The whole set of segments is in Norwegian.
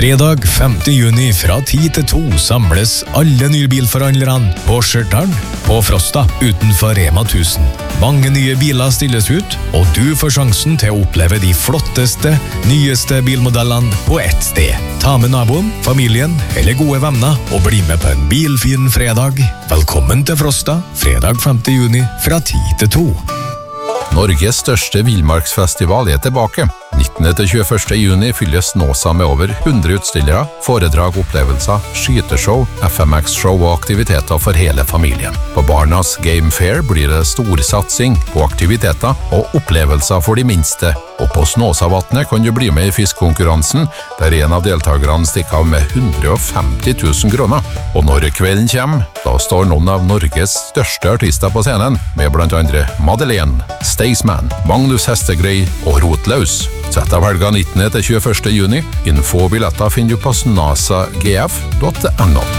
Fredag 5. juni fra 10 til 2 samles alle nybilforhandlerne på Skjørtaren på Frosta utenfor Rema 1000. Mange nye biler stilles ut, og du får sjansen til å oppleve de flotteste, nyeste bilmodellene på ett sted. Ta med naboen, familien eller gode venner og bli med på en bilfin fredag. Velkommen til Frosta, fredag 5. juni fra 10 til 2. Norges største villmarksfestival tilbake. 19. til 21. juni fylles Snåsa med over 100 utstillere, foredrag, opplevelser, skyteshow, FMX-show og aktiviteter for hele familien. På Barnas Game Fair blir det stor satsing på aktiviteter og opplevelser for de minste. Og på Snåsavatnet kan du bli med i fiskkonkurransen, der en av deltakerne stikker av med 150 000 kroner. Og når kvelden kommer, da står noen av Norges største artister på scenen, med blant andre Madeleine, Staysman, Magnus Hestegrei og Rotlaus. Sett av helga 19. til 21. juni. Info og billetter finner du på snasagf.no.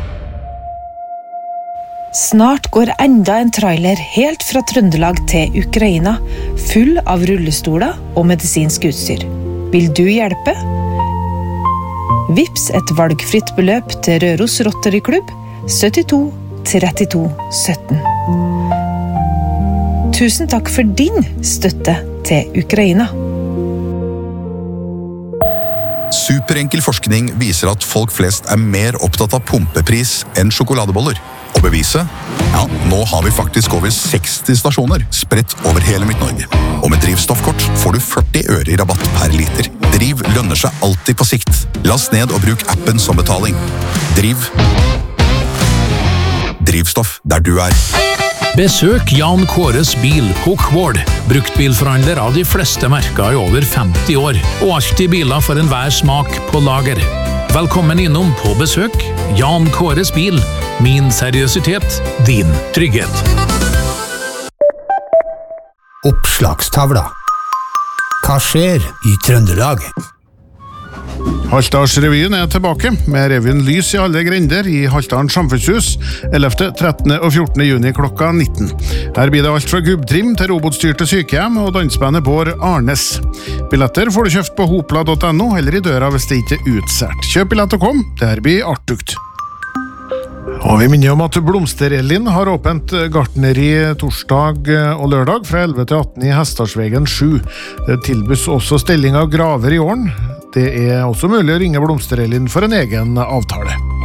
Snart går enda en trailer helt fra Trøndelag til Ukraina, full av rullestoler og medisinsk utstyr. Vil du hjelpe? Vips et valgfritt beløp til Røros Rotary Klubb 72 32 17. Tusen takk for din støtte til Ukraina. Superenkel forskning viser at folk flest er mer opptatt av pumpepris enn sjokoladeboller. Og beviset? Ja, nå har vi faktisk over 60 stasjoner spredt over hele Midt-Norge. Og med drivstoffkort får du 40 øre i rabatt per liter. Driv lønner seg alltid på sikt. Last ned og bruk appen som betaling. Drivstoff der du er. Besøk Jan Kåres bil på Kvål. Bruktbilforhandler av de fleste merker i over 50 år, og alltid biler for enhver smak på lager. Velkommen innom på besøk. Jan Kåres bil. Min seriøsitet, din trygghet. Oppslagstavla. Hva skjer i Trøndelag? Haltdalsrevyen tilbake, med revyen Lys i alle grender i Haltdalens samfunnshus 11., 13. og 14. juni klokka 19. Her blir det alt fra gubbtrim til robotstyrte sykehjem og dansbandet Bård Arnes. Billetter får du kjøpt på hopla.no eller i døra hvis det ikke er utsolgt. Kjøp billett og kom, det her blir artugt. Og vi minner om at Blomsterellin har åpent gartneri torsdag og lørdag fra 11 til 18 i Hestarsvegen 7. Det tilbys også stilling av graver i åren. Det er også mulig å ringe Blomsterellin for en egen avtale.